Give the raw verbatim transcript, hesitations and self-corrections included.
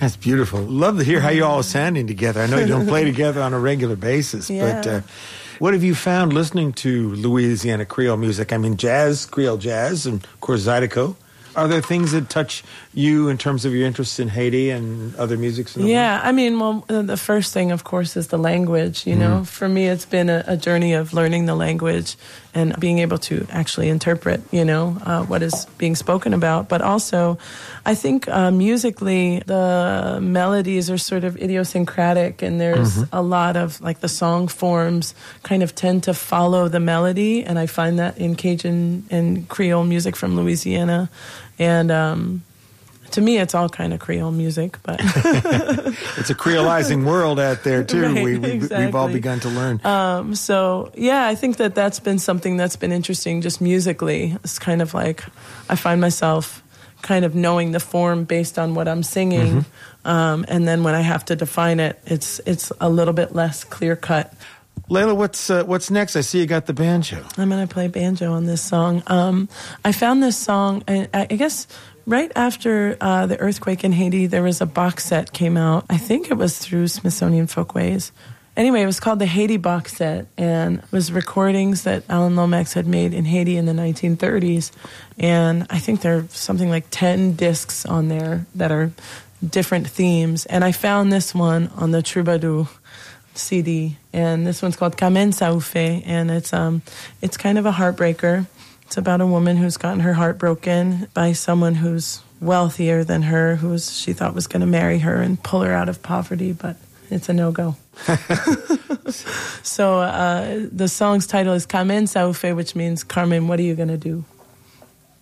That's beautiful. Love to hear how you all are sounding together. I know you don't play together on a regular basis, yeah. but uh, what have you found listening to Louisiana Creole music? I mean, jazz, Creole jazz, and of course Zydeco. Are there things that touch you in terms of your interest in Haiti and other musics in the yeah, world? I mean, well, the first thing, of course, is the language, you know. Mm. For me, it's been a, a journey of learning the language and being able to actually interpret, you know, uh, what is being spoken about. But also, I think uh, musically, the melodies are sort of idiosyncratic, and there's mm-hmm. a lot of, like, the song forms kind of tend to follow the melody, and I find that in Cajun and Creole music from Louisiana. And um, to me, it's all kind of Creole music, but it's a Creolizing world out there too. Right, we, we exactly. we've all begun to learn. Um, so yeah, I think that that's been something that's been interesting, just musically. It's kind of like I find myself kind of knowing the form based on what I'm singing, mm-hmm. um, and then when I have to define it, it's it's a little bit less clear cut. Layla, what's uh, what's next? I see you got the banjo. I'm going to play banjo on this song. Um, I found this song, I, I guess, right after uh, the earthquake in Haiti, there was a box set came out. I think it was through Smithsonian Folkways. Anyway, it was called the Haiti Box Set, and it was recordings that Alan Lomax had made in Haiti in the nineteen thirties. And I think there are something like ten discs on there that are different themes. And I found this one on the Troubadour C D, and this one's called Kamen Saoufé, and it's um it's kind of a heartbreaker. It's about a woman who's gotten her heart broken by someone who's wealthier than her, who was, she thought was going to marry her and pull her out of poverty, but it's a no-go. So uh, the song's title is Kamen Saoufé, which means, Carmen, what are you going to do?